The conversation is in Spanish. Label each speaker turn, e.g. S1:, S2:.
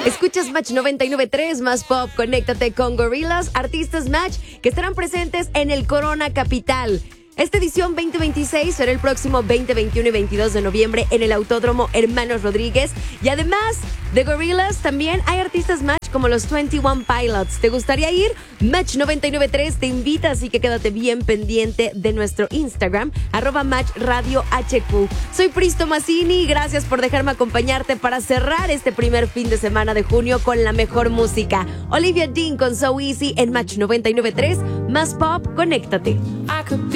S1: Escuchas Match 99.3, más pop. Conéctate con Gorillaz, artistas Match que estarán presentes en el Corona Capital. Esta edición 2026 será el próximo 20, 21 y 22 de noviembre en el Autódromo Hermanos Rodríguez. Y además de Gorillaz, también hay artistas Match como los 21 Pilots. ¿Te gustaría ir? Match 99.3 te invita, así que quédate bien pendiente de nuestro Instagram, @MatchRadioHQ. Soy Pristo Mazzini, gracias por dejarme acompañarte para cerrar este primer fin de semana de junio con la mejor música. Olivia Dean con So Easy en Match 99.3, más pop, conéctate.